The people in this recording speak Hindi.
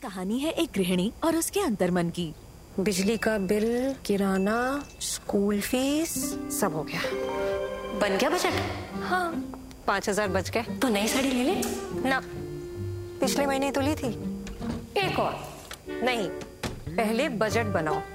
कहानी है एक गृहिणी और उसके अंतर्मन की। बिजली का बिल, किराना, स्कूल फीस सब हो गया। बन गया बजट? हाँ, 5,000 बच गए। तो नई साड़ी ले ले ना, पिछले महीने तो ली थी। एक और। नहीं, पहले बजट बनाओ।